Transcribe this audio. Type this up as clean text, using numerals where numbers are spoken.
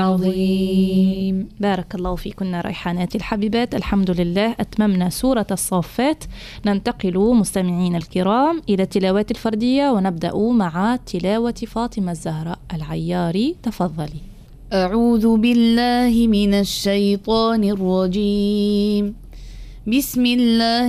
العظيم. بارك الله فيكن ريحانات الحبيبات. الحمد لله أتممنا سورة الصافات. ننتقل مستمعين الكرام إلى التلاوات الفردية، ونبدأ مع تلاوة فاطمة الزهراء العياري. تفضلي. أعوذ بالله من الشيطان الرجيم. بسم الله